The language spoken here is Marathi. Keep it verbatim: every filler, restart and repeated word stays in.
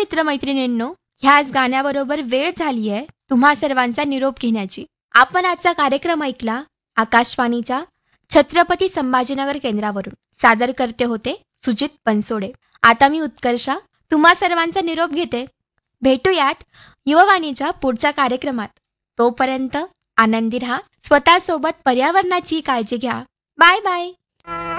मित्रमैत्रिणींनो, ह्याच गाण्याबरोबर वेळ झाली आहे तुम्हा सर्वांचा निरोप घेण्याची. आपण आजचा कार्यक्रम ऐकला आकाशवाणीच्या छत्रपती संभाजीनगर केंद्रावरून. सादर करते होते सुजित बनसोडे. आता मी उत्कर्षा तुम्हा सर्वांचा निरोप घेते. भेटूयात युववाणीच्या पुढच्या कार्यक्रमात. तोपर्यंत आनंदी राहा, स्वतःसोबत पर्यावरणाची काळजी घ्या. Bye bye.